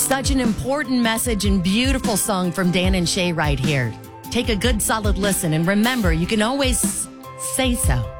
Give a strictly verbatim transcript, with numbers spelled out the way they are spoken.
Such an important message and beautiful song from Dan and Shay right here. Take a good solid listen and remember, you can always say so.